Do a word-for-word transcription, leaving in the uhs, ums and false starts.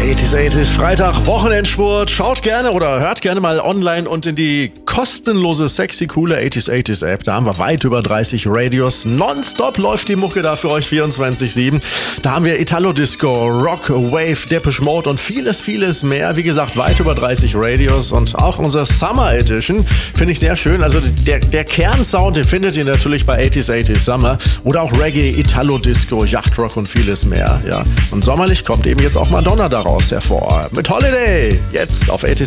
achtzig achtzig Freitag, Wochenendspurt. Schaut gerne oder hört gerne mal online und in die kostenlose, sexy, coole achtzig achtzig App. Da haben wir weit über dreißig Radios. Nonstop läuft die Mucke da für euch vierundzwanzig sieben. Da haben wir Italo-Disco, Rock, Wave, Depeche Mode und vieles, vieles mehr. Wie gesagt, weit über dreißig Radios und auch unser Summer Edition finde ich sehr schön. Also der, der Kernsound, den findet ihr natürlich bei achtzig achtzig Summer oder auch Reggae, Italo-Disco, Yachtrock und vieles mehr. Ja. Und sommerlich kommt eben jetzt auch Madonna daraus hervor. Mit Holiday, jetzt auf achtzig